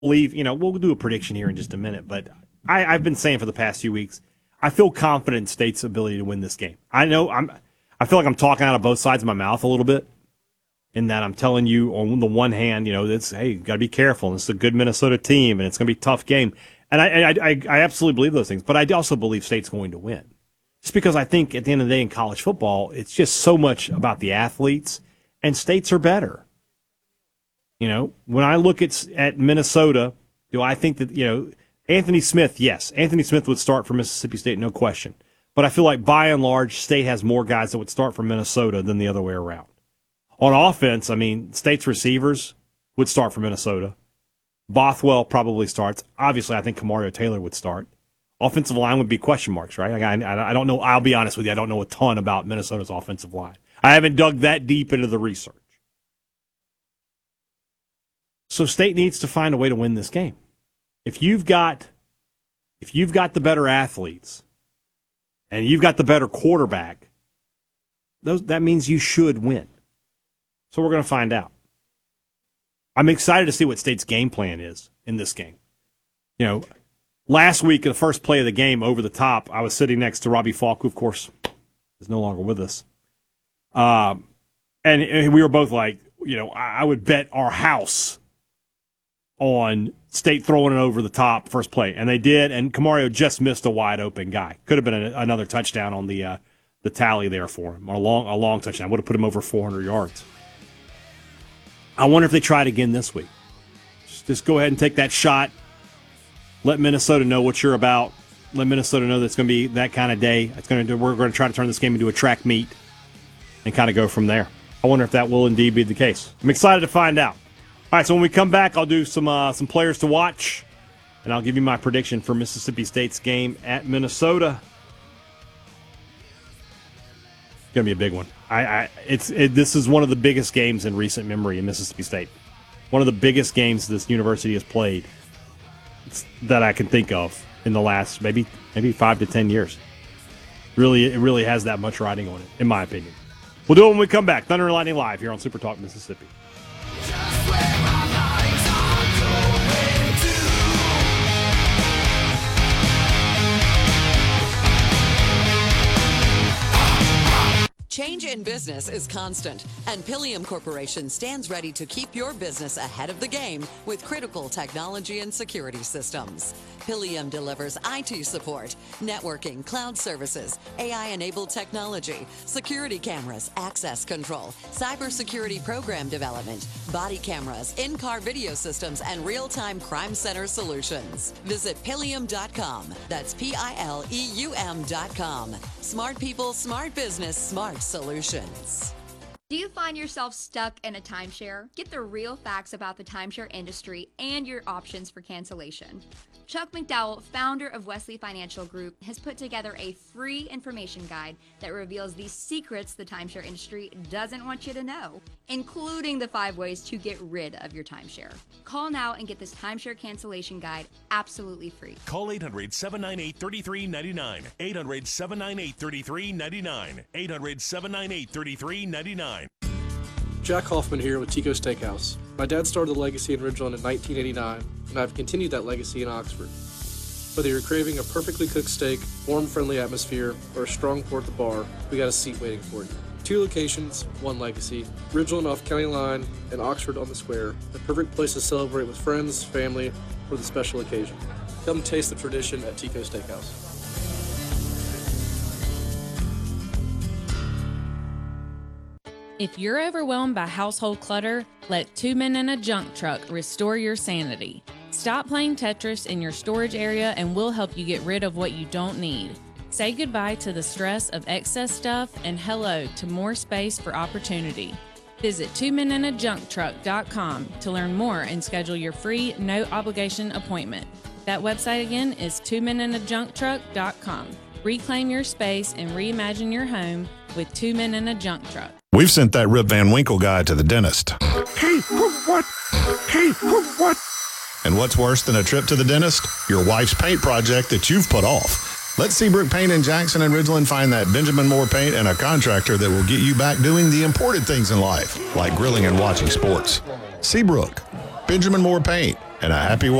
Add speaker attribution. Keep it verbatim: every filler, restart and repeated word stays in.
Speaker 1: believe, you know, we'll do a prediction here in just a minute, but I, I've been saying for the past few weeks, I feel confident in State's ability to win this game. I know I'm, I feel like I'm talking out of both sides of my mouth a little bit, in that I'm telling you on the one hand, you know, it's, hey, you got to be careful. This is a good Minnesota team, and it's going to be a tough game. And I, I, I, I absolutely believe those things, but I also believe State's going to win. Just because I think at the end of the day in college football, it's just so much about the athletes, and states are better. You know, when I look at at Minnesota, do I think that, you know, Anthony Smith, yes, Anthony Smith would start for Mississippi State, no question. But I feel like by and large, State has more guys that would start for Minnesota than the other way around. On offense, I mean, State's receivers would start for Minnesota. Bothwell probably starts. Obviously, I think Kamario Taylor would start. Offensive line would be question marks, right? I, I, I don't know. I'll be honest with you. I don't know a ton about Minnesota's offensive line. I haven't dug that deep into the research. So State needs to find a way to win this game. If you've got, if you've got the better athletes and you've got the better quarterback, those, that means you should win. So we're going to find out. I'm excited to see what State's game plan is in this game. You know, last week, the first play of the game, over the top, I was sitting next to Robbie Falk, who, of course, is no longer with us. Um, and, and we were both like, you know, I, I would bet our house on State throwing it over the top first play. And they did, and Kamario just missed a wide-open guy. Could have been a, another touchdown on the uh, the tally there for him, or a long, a long touchdown. Would have put him over four hundred yards. I wonder if they try it again this week. Just, just go ahead and take that shot. Let Minnesota know what you're about. Let Minnesota know that it's going to be that kind of day. It's going to. We're going to try to turn this game into a track meet and kind of go from there. I wonder if that will indeed be the case. I'm excited to find out. All right, so when we come back, I'll do some uh, some players to watch, and I'll give you my prediction for Mississippi State's game at Minnesota. It's going to be a big one. I, I it's it, this is one of the biggest games in recent memory in Mississippi State. One of the biggest games this university has played that I can think of in the last maybe maybe five to ten years. Really, it really has that much riding on it, in my opinion. We'll do it when we come back. Thunder and Lightning Live here on Super Talk Mississippi.
Speaker 2: Change in business is constant, and Pilium Corporation stands ready to keep your business ahead of the game with critical technology and security systems. Pilium delivers I T support, networking, cloud services, A I-enabled technology, security cameras, access control, cybersecurity program development, body cameras, in-car video systems, and real-time crime center solutions. Visit Pilium dot com. That's P I L E U M dot com. Smart people, smart business, smart solutions.
Speaker 3: Do you find yourself stuck in a timeshare? Get the real facts about the timeshare industry and your options for cancellation. Chuck McDowell, founder of Wesley Financial Group, has put together a free information guide that reveals the secrets the timeshare industry doesn't want you to know, including the five ways to get rid of your timeshare. Call now and get this timeshare cancellation guide absolutely free.
Speaker 4: Call eight hundred, seven nine eight, three three nine nine. eight hundred, seven nine eight, three three nine nine. eight hundred, seven nine eight, three three nine nine.
Speaker 5: Jack Hoffman here with Tico Steakhouse. My dad started the legacy in Ridgeland in nineteen eighty-nine, and I've continued that legacy in Oxford. Whether you're craving a perfectly cooked steak, warm, friendly atmosphere, or a strong pour at the bar, we got a seat waiting for you. Two locations, one legacy. Ridgeland off County Line and Oxford on the Square. The perfect place to celebrate with friends, family, or the special occasion. Come taste the tradition at Tico Steakhouse.
Speaker 6: If you're overwhelmed by household clutter, let Two Men in a Junk Truck restore your sanity. Stop playing Tetris in your storage area and we'll help you get rid of what you don't need. Say goodbye to the stress of excess stuff and hello to more space for opportunity. Visit two men in a junk truck dot com to learn more and schedule your free, no-obligation appointment. That website again is two men in a junk truck dot com. Reclaim your space and reimagine your home with Two Men in a Junk Truck.
Speaker 7: We've sent that Rip Van Winkle guy to the dentist.
Speaker 8: Hey, what? Hey, what?
Speaker 7: And what's worse than a trip to the dentist? Your wife's paint project that you've put off. Let Seabrook Paint in Jackson and Ridgeland find that Benjamin Moore paint and a contractor that will get you back doing the important things in life, like grilling and watching sports. Seabrook, Benjamin Moore Paint, and a happy